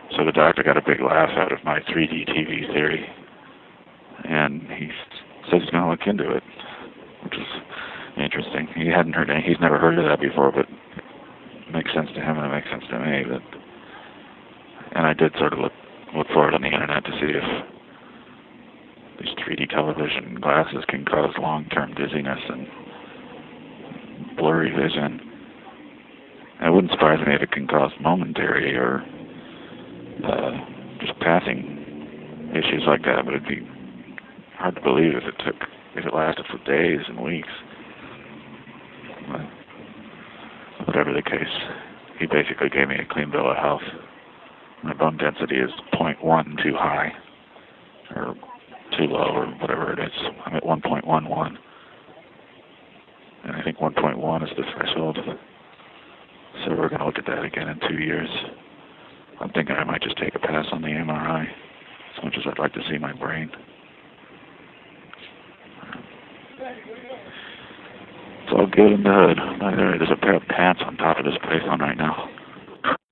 So the doctor got a big laugh out of my 3D TV theory, and he says he's going to look into it, which is interesting. He's never heard of that before, but it makes sense to him and it makes sense to me. And I did sort of look for it on the internet to see if these 3D television glasses can cause long-term dizziness and blurry vision. It wouldn't surprise me if it can cause momentary or just passing issues like that, but it'd be hard to believe if it lasted for days and weeks. But whatever the case, he basically gave me a clean bill of health. My bone density is 0.1 too high, or too low, or whatever it is. I'm at 1.11, and I think 1.1 is the threshold. So we're going to look at that again in 2 years. I'm thinking I might just take a pass on the MRI, as much as I'd like to see my brain. It's all good in the hood. There's a pair of pants on top of this python right now.